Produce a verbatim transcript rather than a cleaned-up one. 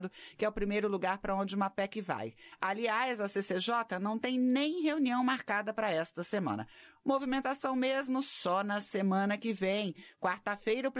que é o primeiro lugar para onde uma P E C vai. Aliás, a C C J não tem nem reunião marcada para esta semana. Movimentação mesmo só na semana que vem. Quarta-feira, o